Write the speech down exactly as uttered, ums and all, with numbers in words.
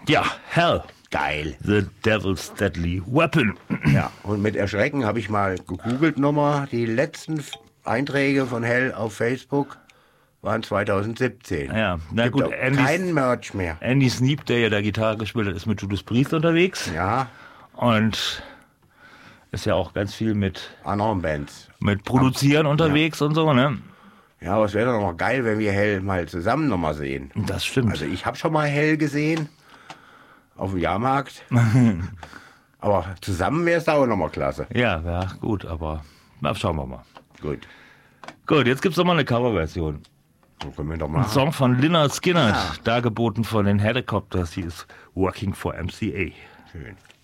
Ja, Hell. Geil. The Devil's Deadly Weapon. Ja, und mit Erschrecken habe ich mal gegoogelt nochmal. Die letzten Einträge von Hell auf Facebook waren zwanzig siebzehn. Ja, na Gibt gut, auch Andy's- keinen Merch mehr. Andy Sneap, der ja da Gitarre gespielt hat, ist mit Judas Priest unterwegs. Ja, Und ist ja auch ganz viel mit, anderen Bands. mit Produzieren unterwegs und so, ne? Ja, aber es wäre doch noch mal geil, wenn wir Hell mal zusammen nochmal sehen. Das stimmt. Also ich habe schon mal Hell gesehen auf dem Jahrmarkt. Aber zusammen wäre es da auch nochmal klasse. Ja, ja, gut, aber na, schauen wir mal. Gut, Gut, jetzt gibt's noch mal eine Coverversion. dann können wir doch Ein mal. Song von Lynyrd Skynyrd, Ja. dargeboten von den Helicopters, die ist Working for M C A. Schön.